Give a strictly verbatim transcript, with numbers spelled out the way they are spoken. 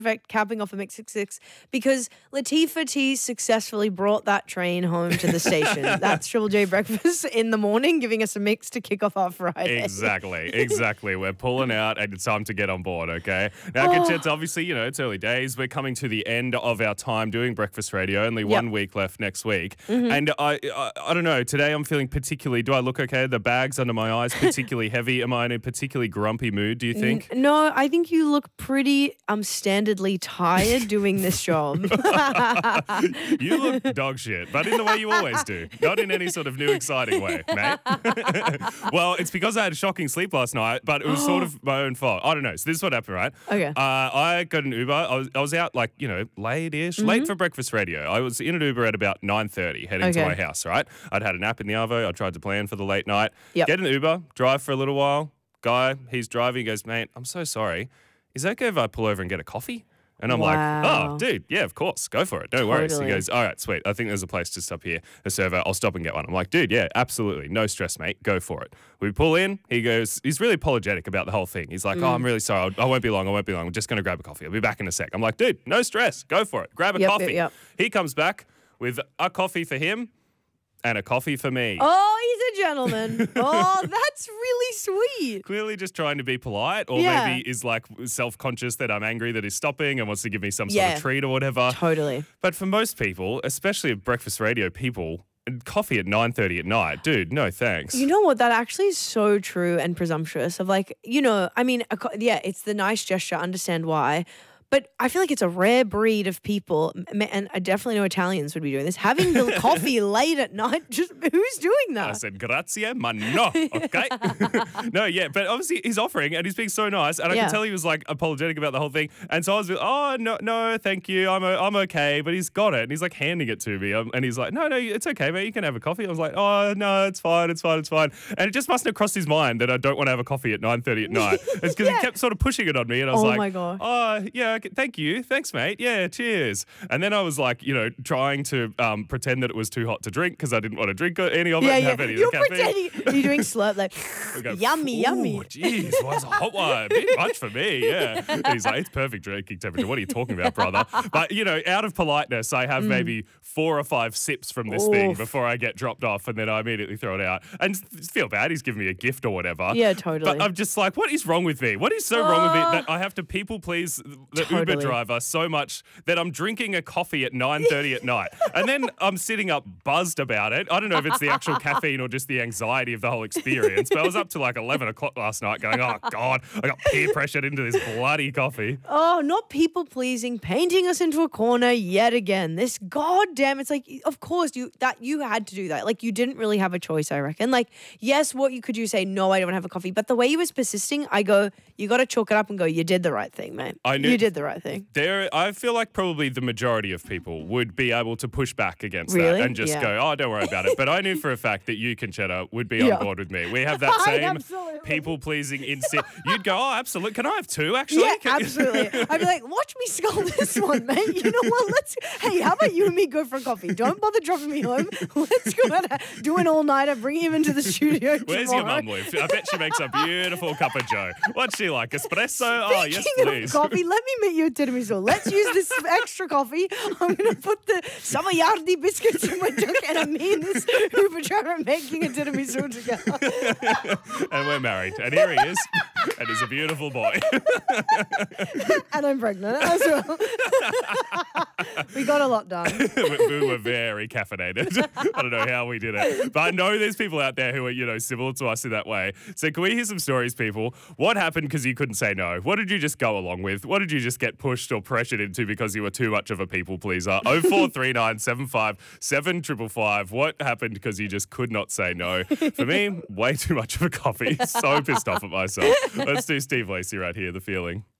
fact, capping off a Mix six six because Latifah T successfully brought that train home to the station. That's Triple J Breakfast in the morning, giving us a mix to kick off our Friday. Exactly, exactly. We're pulling out and it's time to get on board, okay? Now, Oh. Conchetta, obviously, you know, it's early days. We're coming to the end of our time doing Breakfast Radio, only Yep. one week left next week. Mm-hmm. And I, I I don't know, today I'm feeling particularly, do I look okay? The bags under my eyes particularly heavy. Am I in a particularly grumpy mood, do you think? N- No, I think you look pretty um standardly tired doing this job. You look dog shit, but in the way you always do. Not in any sort of new exciting way, mate. Well, it's because I had a shocking sleep last night, but it was sort of my own fault. I don't know. So this is what happened, right? Okay. Uh, I got an Uber. I was, I was out like, you know, late-ish, late for breakfast radio. I was in an Uber at about nine thirty heading to Okay. my house, right? I'd had a nap in the Arvo. I tried to plan for the late night. Yep. Get an Uber, drive for a little while. Guy, he's driving, he goes, mate, I'm so sorry. Is that okay if I pull over and get a coffee? And I'm like, Wow. oh, dude, yeah, of course. Go for it. No worries. He Totally. goes, all right, sweet. I think there's a place just up here, a server. I'll stop and get one. I'm like, dude, yeah, absolutely. No stress, mate. Go for it. We pull in. He goes, he's really apologetic about the whole thing. He's like, Mm. oh, I'm really sorry. I'll, I won't be long. I won't be long. I'm just going to grab a coffee. I'll be back in a sec. I'm like, dude, no stress. Go for it. Grab a Yep, yep, coffee. yep. He comes back with a coffee for him and a coffee for me. Oh, he's a gentleman. Oh, that's really sweet. Clearly just trying to be polite, or Yeah. maybe is like self-conscious that I'm angry that he's stopping and wants to give me some sort Yeah. of treat or whatever. Totally. But for most people, especially breakfast radio people, coffee at nine thirty at night, dude, no thanks. You know what? That actually is so true and presumptuous of like, you know, I mean, a co- yeah, it's the nice gesture. I understand why. But I feel like it's a rare breed of people, m- and I definitely know Italians would be doing this, having the coffee late at night. Just who's doing I that? said, grazie, ma no, okay? No, yeah, but obviously he's offering and he's being so nice, and I Yeah. can tell he was like apologetic about the whole thing. And so I was like, oh, no, no, thank you, I'm o- I'm okay. But he's got it, and he's like handing it to me. Um, and he's like, no, no, it's okay, mate, you can have a coffee. I was like, oh, no, it's fine, it's fine, it's fine. And it just mustn't have crossed his mind that I don't want to have a coffee at nine thirty at night. It's because Yeah. he kept sort of pushing it on me, and I was Oh like, my gosh. oh, yeah, okay, thank you, thanks, mate, yeah, cheers. And then I was like, you know, trying to um, pretend that it was too hot to drink because I didn't want to drink any of it Yeah, and yeah. have any You're of the caffeine. pretending you're doing slurp like I go, yummy, "Ooh, yummy. Jeez, what's a hot one? A bit much for me, yeah. And he's like, it's perfect drinking temperature. What are you talking about, brother? But, you know, out of politeness, I have maybe four or five sips from this thing Oof. before I get dropped off, and then I immediately throw it out. And s- feel bad, he's giving me a gift or whatever. Yeah, totally. But I'm just like, what is wrong with me? What is so wrong with me Ah. that I have to people please the Uber Totally. driver so much that I'm drinking a coffee at nine thirty at night. And then I'm sitting up buzzed about it. I don't know if it's the actual caffeine or just the anxiety of the whole experience, but I was up to like eleven o'clock last night going, oh, God, I got peer pressured into this bloody coffee. Oh, not people pleasing, painting us into a corner yet again. This goddamn, it's like, of course you that you had to do that. Like you didn't really have a choice, I reckon. Like, yes, what you could you say, no, I don't have a coffee. But the way you was persisting, I go, you got to chalk it up and go, you did the right thing, mate. I knew- you did the right thing. There, I feel like probably the majority of people would be able to push back against Really? that and just Yeah. go, oh, don't worry about it. But I knew for a fact that you, Conchetta, would be Yeah. on board with me. We have that I same absolutely- people-pleasing instinct. You'd go, oh, absolutely. Can I have two, actually? Yeah, Can- absolutely. I'd be like, watch me skull this one, mate. You know what? Let's. Hey, how about you and me go for a coffee? Don't bother dropping me home. Let's go and do an all-nighter. Bring him into the studio. Where's tomorrow. your mum live? I bet she makes a beautiful cup of joe. What's she like? Espresso? Oh, yes, Speaking please. of coffee, let me meet you at tiramisu. Let's use this extra coffee. I'm going to put the Savoiardi biscuits in my drink, and I'm me and this Uber driver making a tiramisu together. And we're married. And here he is. And he's a beautiful boy. And I'm pregnant as well. We got a lot done. We were very caffeinated. I don't know how we did it. But I know there's people out there who are, you know, similar to us in that way. So can we hear some stories, people? What happened because you couldn't say no? What did you just go along with? What did you just get pushed or pressured into because you were too much of a people pleaser? oh four three nine seven five seven five five five. What happened because you just could not say no? For me, way too much of a coffee. So pissed off at myself. Let's do Steve Lacey right here, The Feeling.